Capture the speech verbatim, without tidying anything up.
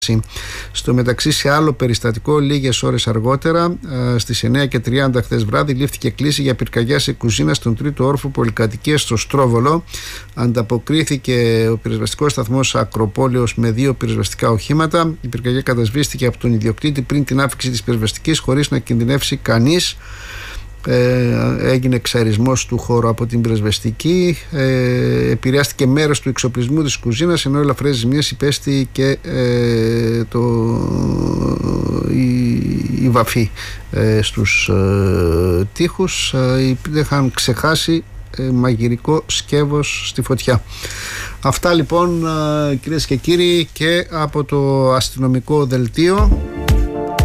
Στο μεταξύ, σε άλλο περιστατικό, λίγες ώρες αργότερα, στις εννέα και τριάντα χθες βράδυ, λήφθηκε κλήση για πυρκαγιά σε κουζίνα στον τρίτο όροφο πολυκατοικίας στο Στρόβολο. Ανταποκρίθηκε ο πυροσβεστικός σταθμός Ακροπόλεως με δύο πυροσβεστικά οχήματα. Η πυρκαγιά κατασβήστηκε από τον ιδιοκτήτη πριν την άφηξη της πυροσβεστικής, χωρίς να κινδυνεύσει κανείς. Ε, έγινε εξαρισμός του χώρου από την πυροσβεστική. ε, επηρεάστηκε μέρος του εξοπλισμού της κουζίνας, ενώ ελαφρές ζημίες υπέστη και ε, το, η, η βαφή ε, στους ε, τοίχους. ε, είχαν ξεχάσει ε, μαγειρικό σκεύος στη φωτιά. Αυτά λοιπόν, ε, κυρίες και κύριοι, και από το αστυνομικό δελτίο.